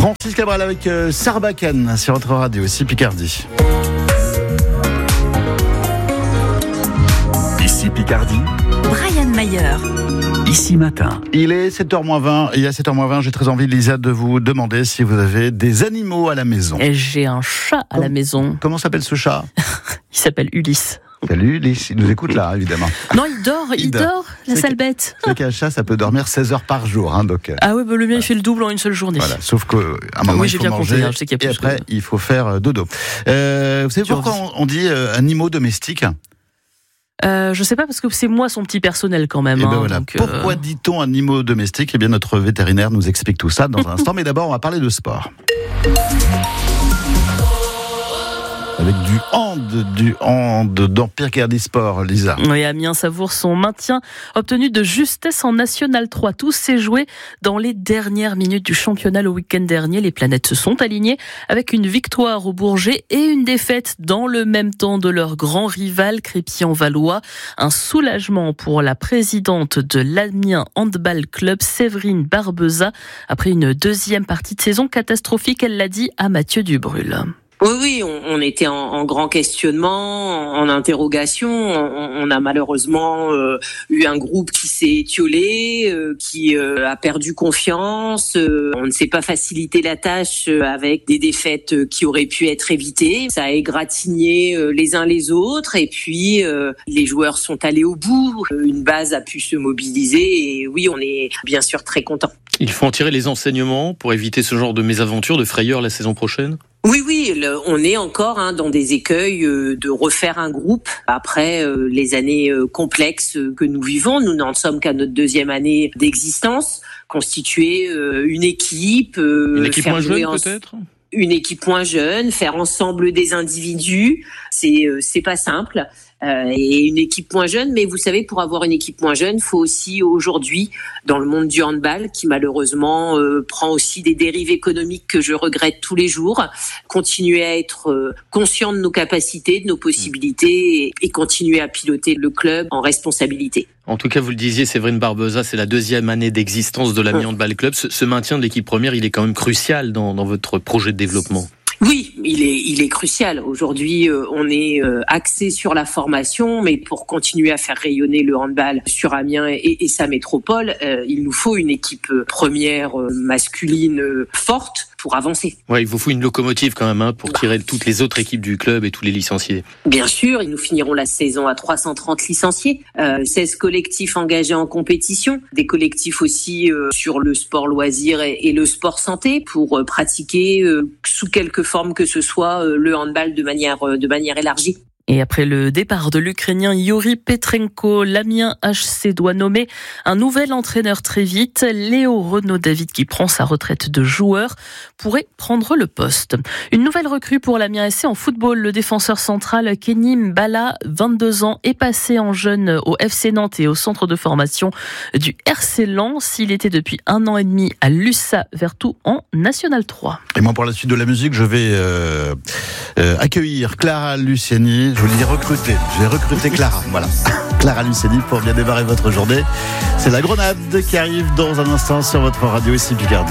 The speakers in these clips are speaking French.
Francis Cabral avec Sarbacane sur votre radio, ici Picardie. Ici Picardie. Brian Mayer. Ici Matin. Il est 7h20 et à 7h20, j'ai très envie, Lisa, de vous demander si vous avez des animaux à la maison. Et j'ai un chat à la maison. Comment s'appelle ce chat? Il s'appelle Ulysse. Salut Ulysse, il nous écoute là, évidemment. Non, il dort, la sale bête. C'est qu'un chat, ça peut dormir 16 heures par jour. Donc, ah oui, le mien, il fait le double en une seule journée. Voilà, sauf qu'à un moment, il faut manger, je sais qu'il y a et après, il faut faire dodo. Vous savez pourquoi on dit animaux domestiques? Je sais pas, parce que c'est moi son petit personnel quand même. Voilà. Pourquoi dit-on animaux domestiques? Eh bien, notre vétérinaire nous explique tout ça dans un instant. Mais d'abord, on va parler de sport. Avec du hand dans Picardie Sport, Lisa. Oui, Amiens savoure son maintien obtenu de justesse en National 3. Tout s'est joué dans les dernières minutes du championnat le week-end dernier. Les planètes se sont alignées avec une victoire au Bourget et une défaite dans le même temps de leur grand rival Crépy-en-Valois. Un soulagement pour la présidente de l'Amiens Handball Club, Séverine Barbeza. Après une deuxième partie de saison catastrophique, elle l'a dit à Mathieu Dubrul. Oui, on était en grand questionnement, en interrogation. On a malheureusement eu un groupe qui s'est étiolé, qui a perdu confiance. On ne s'est pas facilité la tâche avec des défaites qui auraient pu être évitées. Ça a égratigné les uns les autres et puis les joueurs sont allés au bout. Une base a pu se mobiliser et oui, on est bien sûr très contents. Il faut en tirer les enseignements pour éviter ce genre de mésaventure, de frayeur la saison prochaine? Oui, on est encore dans des écueils de refaire un groupe après les années complexes que nous vivons. Nous n'en sommes qu'à notre deuxième année d'existence. Constituer une équipe moins jeune peut-être? Une équipe moins jeune, faire ensemble des individus, c'est pas simple. Et une équipe moins jeune, mais vous savez, pour avoir une équipe moins jeune, faut aussi aujourd'hui, dans le monde du handball, qui malheureusement prend aussi des dérives économiques que je regrette tous les jours, continuer à être conscient de nos capacités, de nos possibilités et continuer à piloter le club en responsabilité. En tout cas, vous le disiez, Séverine Barbeza, c'est la deuxième année d'existence de l'Amiens Handball Club. Ce maintien de l'équipe première, il est quand même crucial dans votre projet de développement. Oui, il est crucial. Aujourd'hui, on est axé sur la formation, mais pour continuer à faire rayonner le handball sur Amiens et sa métropole, il nous faut une équipe première masculine forte pour avancer. Ouais, il vous faut une locomotive quand même pour tirer toutes les autres équipes du club et tous les licenciés. Bien sûr, nous finirons la saison à 330 licenciés, 16 collectifs engagés en compétition, des collectifs aussi sur le sport loisir et le sport santé pour pratiquer sous quelque forme que ce soit le handball de manière élargie. Et après le départ de l'Ukrainien Yuri Petrenko, l'Amiens HC doit nommer un nouvel entraîneur très vite. Léo Renaud-David, qui prend sa retraite de joueur, pourrait prendre le poste. Une nouvelle recrue pour l'Amiens SC en football. Le défenseur central Kenny Mbala, 22 ans, est passé en jeune au FC Nantes et au centre de formation du RC Lens. Il était depuis 1 an et demi à l'USA Vertou en National 3. Et moi, pour la suite de la musique, je vais accueillir Clara Luciani. Je vous l'ai recruté. Je vais recruter Clara. Voilà. Clara Luciani pour bien démarrer votre journée. C'est la grenade qui arrive dans un instant sur votre radio ici Picardie.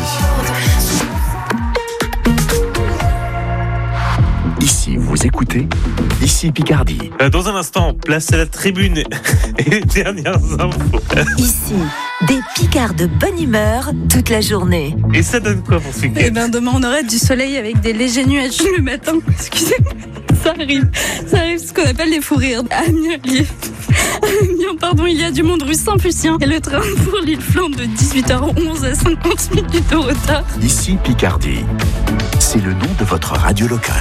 Ici, vous écoutez Ici Picardie. Dans un instant, place à la tribune et les dernières infos. Ici, des Picards de bonne humeur toute la journée. Et ça donne quoi pour ce week-end? Demain, on aurait du soleil avec des légers nuages le matin. Excusez-moi. Ça arrive ce qu'on appelle les fous rires. Amiens, il y a du monde rue Saint-Fucien et le train pour l'île Flandre de 18h11 à 50 minutes de retard. Ici Picardie, c'est le nom de votre radio locale.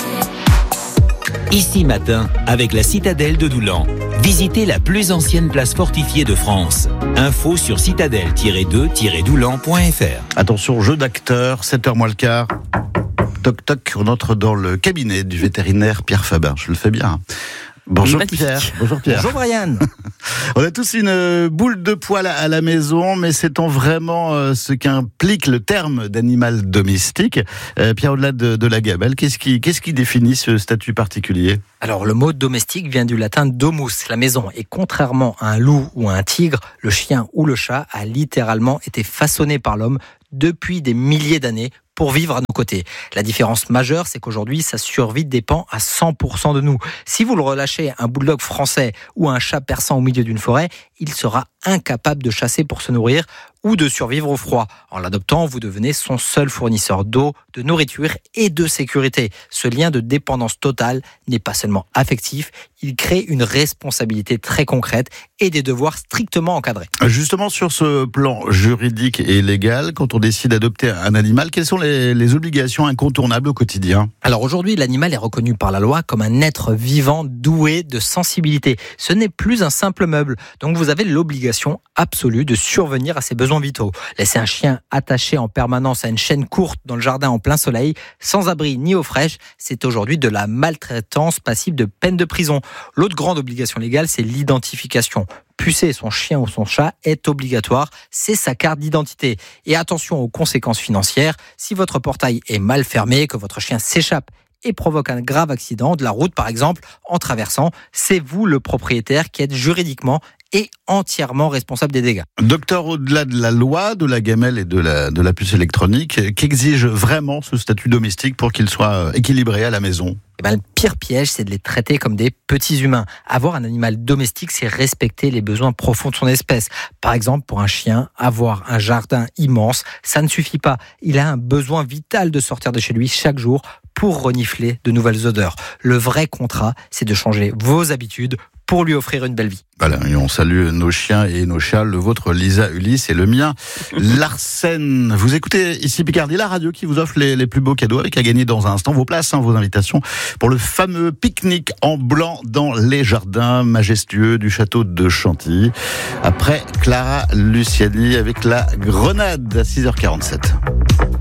Ici Matin, avec la citadelle de Doulan. Visitez la plus ancienne place fortifiée de France. Info sur citadelle-2-doulan.fr. Attention, jeu d'acteur, 7h moins le quart. Toc toc, on entre dans le cabinet du vétérinaire Pierre Fabin. Je le fais bien. Bonjour Pierre. Bonjour Pierre. Bonjour Brian. On a tous une boule de poil à la maison, mais sait-on vraiment ce qu'implique le terme d'animal domestique? Pierre, au-delà de la gabelle, qu'est-ce qui définit ce statut particulier? Alors le mot domestique vient du latin domus, la maison. Et contrairement à un loup ou à un tigre, le chien ou le chat a littéralement été façonné par l'homme depuis des milliers d'années pour vivre à nos côtés. La différence majeure, c'est qu'aujourd'hui, sa survie dépend à 100% de nous. Si vous le relâchez un bulldog français ou un chat persan au milieu d'une forêt, il sera incapable de chasser pour se nourrir ou de survivre au froid. En l'adoptant, vous devenez son seul fournisseur d'eau, de nourriture et de sécurité. Ce lien de dépendance totale n'est pas seulement affectif, il crée une responsabilité très concrète et des devoirs strictement encadrés. Justement, sur ce plan juridique et légal, quand on décide d'adopter un animal, quelles sont les obligations incontournables au quotidien ? Alors aujourd'hui, l'animal est reconnu par la loi comme un être vivant doué de sensibilité. Ce n'est plus un simple meuble, donc vous avez l'obligation absolue de survenir à ses besoins vitaux. Laisser un chien attaché en permanence à une chaîne courte dans le jardin en plein soleil, sans abri ni eau fraîche, c'est aujourd'hui de la maltraitance passible de peine de prison. L'autre grande obligation légale, c'est l'identification. Pucer son chien ou son chat est obligatoire, c'est sa carte d'identité. Et attention aux conséquences financières, si votre portail est mal fermé, que votre chien s'échappe et provoque un grave accident de la route par exemple, en traversant, c'est vous le propriétaire qui êtes juridiquement et entièrement responsable des dégâts. Docteur, au-delà de la loi, de la gamelle et de la puce électronique, qu'exige vraiment ce statut domestique pour qu'il soit équilibré à la maison ? Le pire piège, c'est de les traiter comme des petits humains. Avoir un animal domestique, c'est respecter les besoins profonds de son espèce. Par exemple, pour un chien, avoir un jardin immense, ça ne suffit pas. Il a un besoin vital de sortir de chez lui chaque jour pour renifler de nouvelles odeurs. Le vrai contrat, c'est de changer vos habitudes pour lui offrir une belle vie. Voilà, et on salue nos chiens et nos chats, le vôtre Lisa, Ulysse et le mien Larsen. Vous écoutez ici Picardie, la radio qui vous offre les plus beaux cadeaux avec à gagner dans un instant vos places, vos invitations pour le fameux pique-nique en blanc dans les jardins majestueux du château de Chantilly. Après Clara Luciani avec la Grenade à 6h47.